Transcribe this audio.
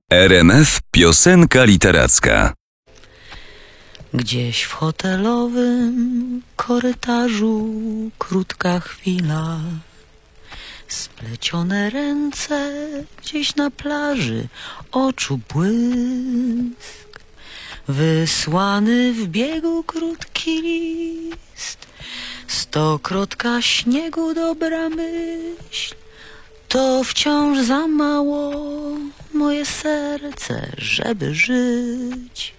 RMF Piosenka Literacka. Gdzieś w hotelowym korytarzu krótka chwila, splecione ręce gdzieś na plaży, oczu błysk, wysłany w biegu krótki list, stokrotka śniegu dobra myśl, to wciąż za mało moje serce, żeby żyć.